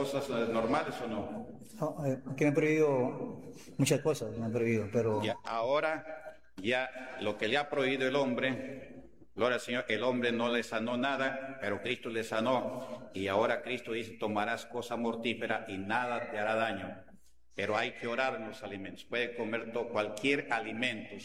cosas normales o no? No, que me han prohibido muchas cosas, me han prohibido, pero Ya, ahora, ya lo que le ha prohibido el hombre, gloria al Señor, el hombre no le sanó nada, pero Cristo le sanó. Y ahora Cristo dice, tomarás cosa mortífera y nada te hará daño. Pero hay que orar en los alimentos. Puede comer cualquier alimento.